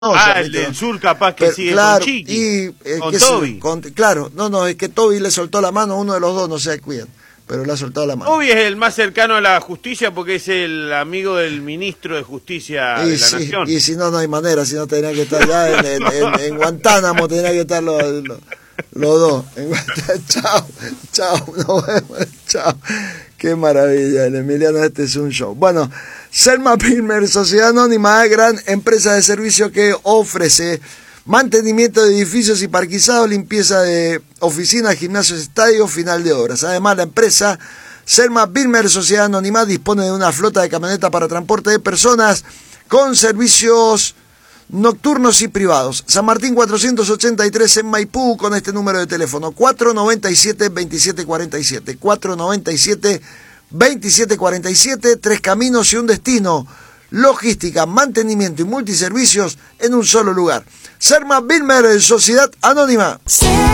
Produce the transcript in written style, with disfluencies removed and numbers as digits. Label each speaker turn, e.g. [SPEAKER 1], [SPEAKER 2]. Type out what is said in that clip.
[SPEAKER 1] El del sur capaz que
[SPEAKER 2] pero,
[SPEAKER 1] sigue
[SPEAKER 2] claro,
[SPEAKER 1] con Chiqui, con Toby.
[SPEAKER 2] Claro, no, es que Toby le soltó la mano a uno de los dos, no sé a quién, pero le ha soltado la mano.
[SPEAKER 1] Toby es el más cercano a la justicia porque es el amigo del ministro de Justicia de la Nación.
[SPEAKER 2] Y si no, no hay manera, si no tendría que estar ya en Guantánamo, tendría que estar los dos. Chao, nos vemos, chao. Qué maravilla, el Emiliano, este es un show. Bueno, Selma Pilmer, Sociedad Anónima, gran empresa de servicio que ofrece mantenimiento de edificios y parquizados, limpieza de oficinas, gimnasios, estadios, final de obras. Además, la empresa Selma Pilmer, Sociedad Anónima, dispone de una flota de camionetas para transporte de personas con servicios nocturnos y privados. San Martín 483 en Maipú, con este número de teléfono 497-2747, 497-2747, 3 caminos y un destino. Logística, mantenimiento y multiservicios en un solo lugar. Selma Pilmer, Sociedad Anónima.